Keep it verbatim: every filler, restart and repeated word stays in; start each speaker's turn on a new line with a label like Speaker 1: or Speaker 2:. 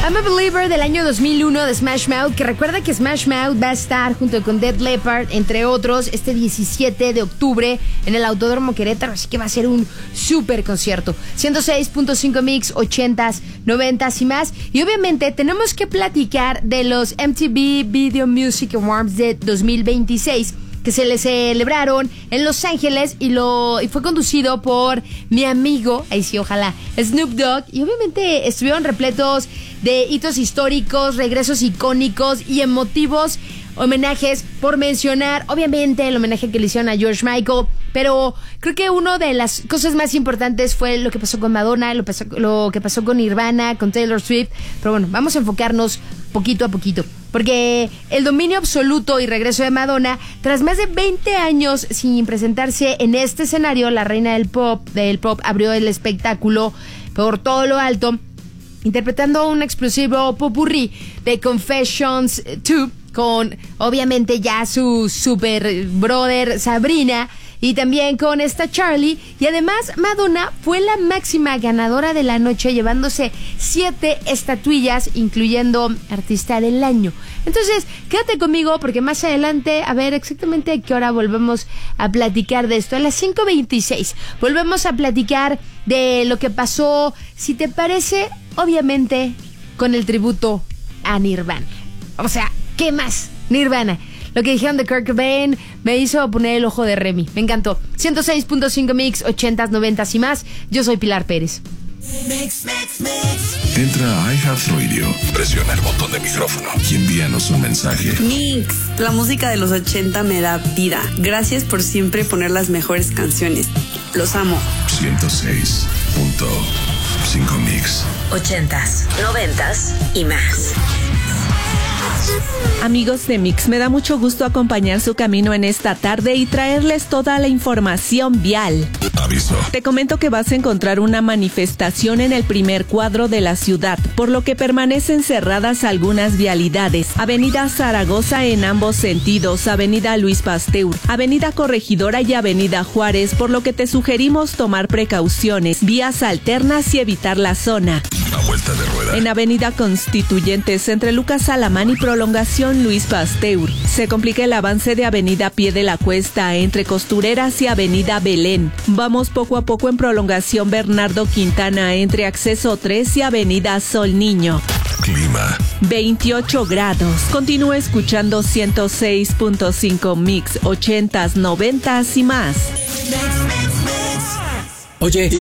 Speaker 1: I'm a Believer del año dos mil uno de Smash Mouth, que recuerda que Smash Mouth va a estar junto con Def Leppard, entre otros, este diecisiete de octubre en el Autódromo Querétaro, así que va a ser un súper concierto. ciento seis punto cinco Mix, ochentas, noventas y más. Y obviamente tenemos que platicar de los M T V Video Music Awards de dos mil veintiséis, que se le celebraron en Los Ángeles y lo y fue conducido por mi amigo, ahí sí, ojalá, Snoop Dogg, y obviamente estuvieron repletos de hitos históricos, regresos icónicos y emotivos homenajes, por mencionar, obviamente, el homenaje que le hicieron a George Michael, pero creo que una de las cosas más importantes fue lo que pasó con Madonna, lo, pasó, lo que pasó con Nirvana, con Taylor Swift, pero bueno, vamos a enfocarnos poquito a poquito, porque el dominio absoluto y regreso de Madonna, tras más de veinte años sin presentarse en este escenario, la reina del pop, del pop abrió el espectáculo por todo lo alto, interpretando un explosivo popurrí de Confessions dos, con obviamente ya su super brother Sabrina, y también con esta Charlie. Y además Madonna fue la máxima ganadora de la noche, llevándose siete estatuillas, incluyendo Artista del Año. Entonces quédate conmigo, porque más adelante, a ver exactamente a qué hora volvemos a platicar de esto. A las cinco veintiséis volvemos a platicar de lo que pasó, si te parece, obviamente con el tributo a Nirvana. O sea, ¿qué más? Nirvana. Lo que dijeron de Kurt Cobain me hizo poner el ojo de Remy. Me encantó. ciento seis punto cinco Mix, ochentas, noventas y más. Yo soy Pilar Pérez.
Speaker 2: Mix, mix, mix. Entra a iHeartRadio, presiona el botón de micrófono y envíanos un mensaje.
Speaker 3: Mix, la música de los ochenta me da vida. Gracias por siempre poner las mejores canciones. Los amo.
Speaker 2: ciento seis punto cinco Mix.
Speaker 4: Ochentas, noventas y más.
Speaker 5: Amigos de Mix, me da mucho gusto acompañar su camino en esta tarde y traerles toda la información vial.
Speaker 2: Aviso.
Speaker 5: Te comento que vas a encontrar una manifestación en el primer cuadro de la ciudad, por lo que permanecen cerradas algunas vialidades. Avenida Zaragoza en ambos sentidos, Avenida Luis Pasteur, Avenida Corregidora y Avenida Juárez, por lo que te sugerimos tomar precauciones, vías alternas y evitar la zona.
Speaker 2: A vuelta de rueda.
Speaker 5: En Avenida Constituyentes, entre Lucas Alamán y Prolongación Luis Pasteur, se complica el avance de Avenida Pie de la Cuesta entre Costureras y Avenida Belén. Vamos poco a poco en Prolongación Bernardo Quintana entre Acceso tres y Avenida Sol Niño.
Speaker 2: Clima.
Speaker 5: veintiocho grados. Continúa escuchando ciento seis punto cinco Mix, ochentas, noventas y más.
Speaker 6: Oye,